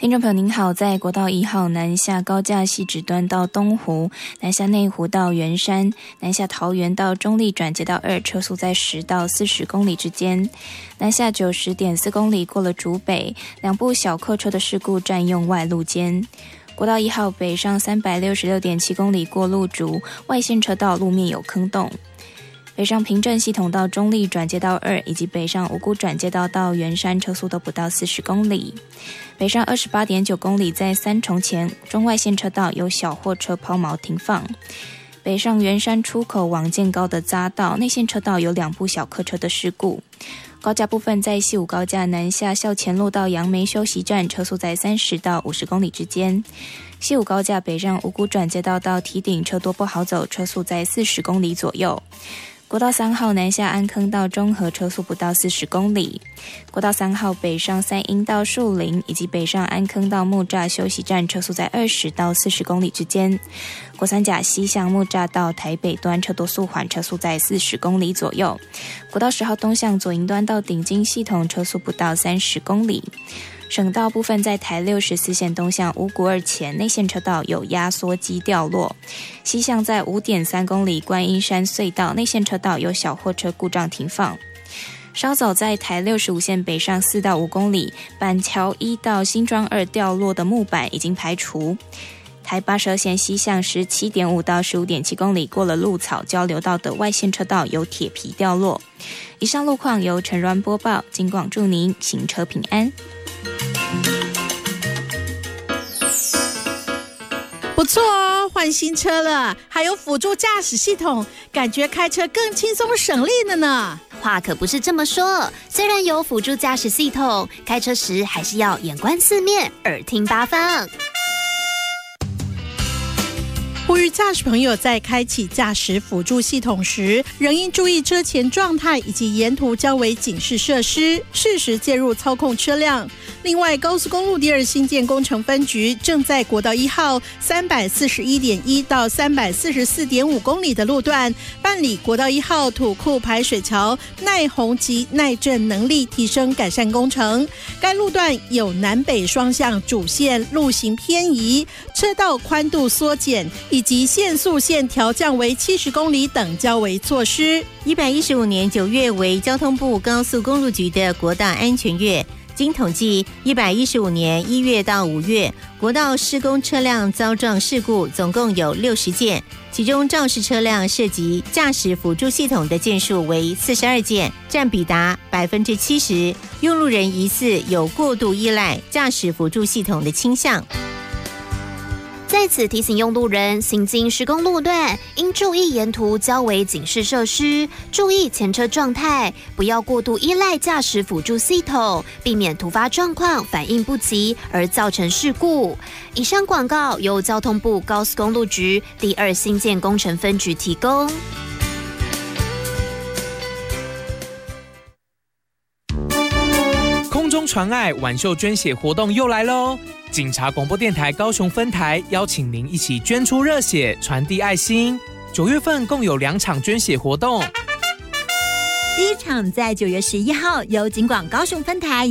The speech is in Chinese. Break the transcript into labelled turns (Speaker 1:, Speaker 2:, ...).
Speaker 1: 听众朋友您好，在国道1号南下高架汐止端到东湖，南下内湖到圆山，南下桃园到中壢转接到2，车速在10到40公里之间。南下90.4公里过了竹北，2部小客车的事故占用外路间。国道1号北上366.7公里过路竹，外线车道路面有坑洞。北上平镇系统到中壢转接到2，以及北上五股转接道到圆山，车速都不到40公里。北上28.9公里在三重前，中外线车道有小货车抛锚停放。北上圆山出口往建高的匝道，内线车道有2部小客车的事故。高架部分在西武高架南下校前路到杨梅休息站，车速在30到50公里之间。西武高架北上五股转接道到堤顶，车多不好走，车速在40公里左右。国道3号南下安坑到中和，车速不到40公里。国道3号北上三鶯到树林，以及北上安坑到木栅休息站，车速在20到40公里之间。国三甲西向木栅到台北端车多速缓，车速在40公里左右。国道10号东向左营端到顶金系统，车速不到30公里。省道部分在台64线东向五股2前，内线车道有压缩机掉落。西向在 5.3 公里观音山隧道，内线车道有小货车故障停放。稍早在台65线北上4到5公里，板桥1到新庄2掉落的木板已经排除。台82线西向 17.5 到 15.7 公里，过了鹿草交流道的外线车道有铁皮掉落。以上路况由陈鸾播报，警广祝您行车平安。
Speaker 2: 不错哦，换新车了，还有辅助驾驶系统，感觉开车更轻松省力了呢。
Speaker 3: 话可不是这么说，虽然有辅助驾驶系统，开车时还是要眼观四面，耳听八方。
Speaker 2: 呼吁驾驶朋友在开启驾驶辅助系统时，仍应注意车前状态以及沿途交维警示设施，适时介入操控车辆。另外，高速公路第2新建工程分局正在国道1号 341.1 到 344.5 公里的路段办理国道1号土库排水桥耐洪及耐震能力提升改善工程。该路段有南北双向主线路型偏移、车道宽度缩减以及限速线调降为70公里等交维措施。
Speaker 4: 115年9月为交通部高速公路局的国道安全月。经统计，115年1月到5月，国道施工车辆遭撞事故总共有60件，其中肇事车辆涉及驾驶辅助系统的件数为42件，占比达70%。用路人疑似有过度依赖驾驶辅助系统的倾向。
Speaker 3: 在此提醒用路人，行经施工路段应注意沿途交维警示设施，注意前车状态，不要过度依赖驾驶辅助系统，避免突发状况反应不及而造成事故。以上广告由交通部高速公路局第2新建工程分局提供。
Speaker 5: 空中传爱晚秀捐血活动又来喽！警察广播电台高雄分台邀请您一起捐出热血，传递爱心。9月份共有2场捐血活动，
Speaker 6: 第一场在9月11号由警广高雄分台